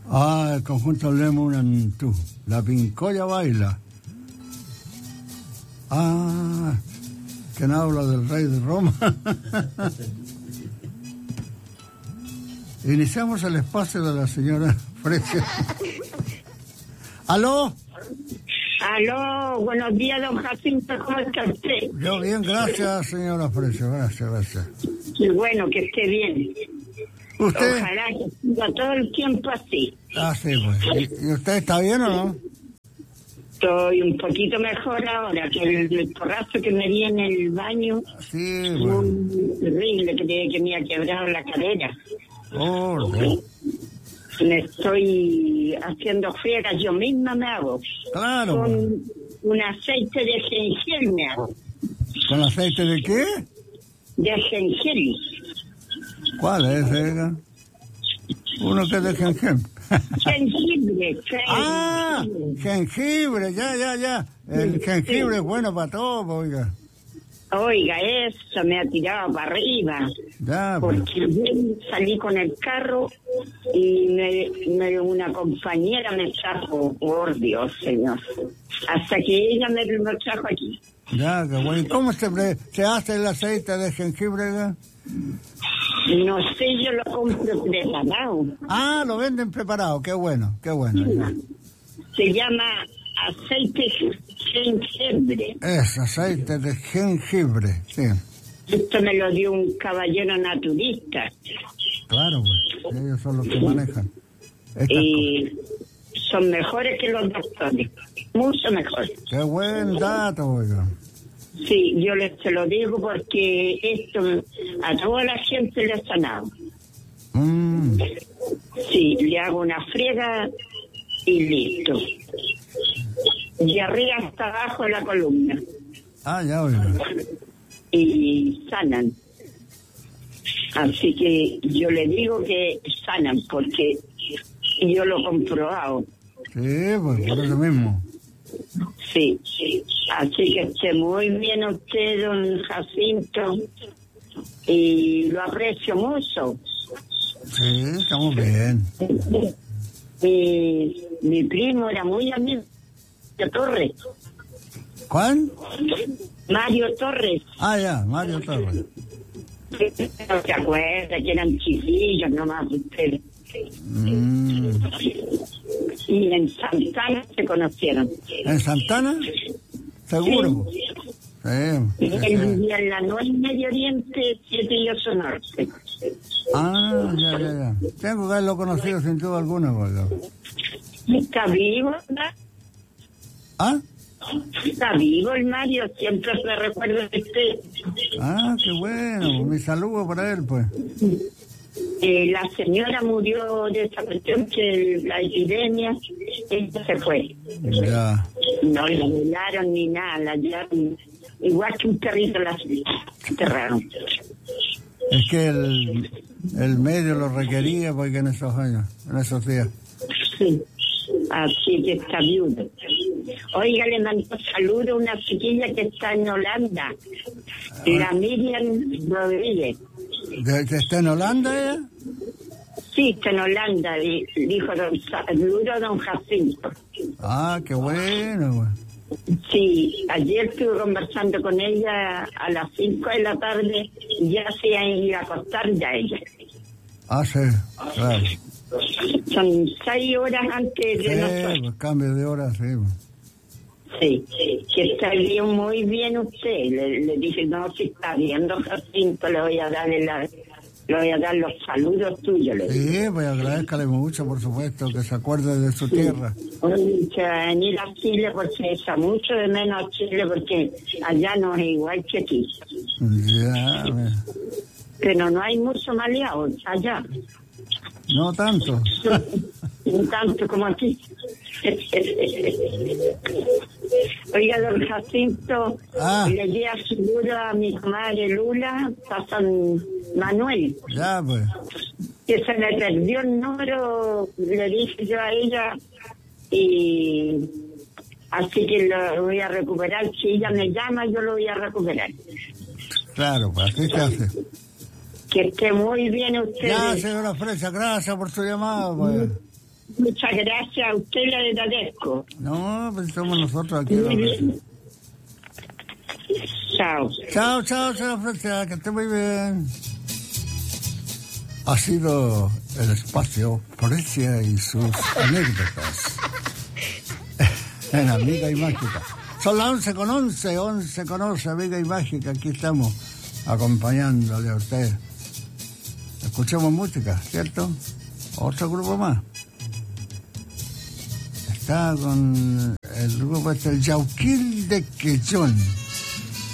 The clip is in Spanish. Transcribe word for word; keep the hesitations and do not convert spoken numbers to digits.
Ah, el conjunto Lemon tú. La Pincoya baila. Ah, ¿quién habla del rey de Roma? Iniciamos el espacio de la señora Fresia. ¿Aló? Aló, buenos días, don Jacinto, ¿cómo está usted? Yo bien, gracias, señora Fresia, gracias, gracias. Y bueno, que esté bien. ¿Usted? Ojalá que siga todo el tiempo así. Ah, sí, pues. ¿Y, y usted está bien o no? Estoy un poquito mejor ahora, que el, el porrazo que me di en el baño, sí, bueno. Muy terrible, creía que me había quebrado la cadera. Oh, no. Me estoy haciendo friegas, yo misma me hago. Claro. Con Bueno. un aceite de jengibre me hago. ¿Con aceite de qué? De jengibre. ¿Cuál es, Ega? Uno que es de jengibre. Jengibre. Ah, jengibre, ya, ya, ya. El jengibre es bueno para todo, oiga. Oiga, eso me ha tirado para arriba. Ya, pues. Porque yo salí con el carro y me, me, una compañera me trajo, por Dios, señor. Hasta que ella me lo trajo aquí. Ya, qué bueno. ¿Y cómo se, se hace el aceite de jengibre, Ega? No sé, yo lo compro preparado. Ah, lo venden preparado, qué bueno, qué bueno. Ya. Se llama aceite jengibre. Es aceite de jengibre, sí. Esto me lo dio un caballero naturista. Claro, pues, ellos son los que manejan. Y son mejores que los doctores, mucho mejores. Qué buen dato, oiga. Sí, yo les se lo digo porque esto a toda la gente le ha sanado. Mm. Sí, le hago una friega y listo. De arriba hasta abajo de la columna. Ah, ya, oiga. Y sanan. Así que yo le digo que sanan porque yo lo he comprobado. Sí, pues por eso mismo. Sí, sí. Así que esté muy bien usted, don Jacinto, y lo aprecio mucho. Sí, estamos bien. Mi, mi primo era muy amigo de Torres. ¿Cuál? Mario Torres. Ah, ya, Mario Torres. No se acuerda que eran chiquillos nomás ustedes. Mm. Y en Santana se conocieron. ¿En Santana? ¿Seguro? Sí. Sí. Él Sí. vivía en la nueve Medio Oriente, siete y ocho Norte. Ah, ya, ya, ya. Tengo que haberlo conocido sin duda alguna, oiga. Está vivo, ¿verdad? ¿Ah? Está vivo el Mario, siempre se recuerda de usted. Ah, qué bueno. Mi saludo para él, pues. Eh, la señora murió de esa cuestión que la epidemia, ella se fue. Ya. No la velaron ni nada, la llevaron igual que un perrito, la enterraron. Es que el, el medio lo requería porque en esos años, en esos días. Sí, así que está viudo. Oiga, le mando saludo a una chiquilla que está en Holanda, la Miriam Rodríguez. ¿De, de ¿Está en Holanda ella? Sí, está en Holanda, dijo don saludo don Jacinto. Ah, qué bueno, güey. Sí, ayer estuve conversando con ella a las cinco de la tarde y ya se iba a acostar ya ella. Ah, sí, claro. Son seis horas antes de Sí, nosotros. pues cambio de hora, sí. Pues. Sí, que está bien, muy bien usted. Le, le dije, no, si está bien, don Jacinto, le voy a dar la, le voy a dar los saludos tuyos. Le sí, pues agradezcale mucho, por supuesto, que se acuerde de su sí. tierra. Oye, que venir a Chile porque echa mucho de menos a Chile porque allá no es igual que aquí. Ya, me... Pero no hay mucho maleado allá. No tanto. No tanto como aquí. Oiga, don Jacinto, ah. le di a seguro a mi comadre Lula, a San Manuel. Ya, pues. Que se le perdió el número, le dije yo a ella, y así que lo voy a recuperar. Si ella me llama, yo lo voy a recuperar. Claro, pues así se hace. Que esté muy bien usted. Ya, señora Fresia, gracias por su llamada, pues. Muchas gracias a usted, le agradezco. No, pues somos nosotros aquí. Muy bien. Chao. Chao, chao, chao, Francia, que esté muy bien. Ha sido el espacio Frecia y sus anécdotas en Amiga y Mágica. Son las once con once, once con once, Amiga y Mágica. Aquí estamos acompañándole a usted. Escuchamos música, ¿cierto? Otro grupo más. Está con el grupo este, el Yauquil de Quechón.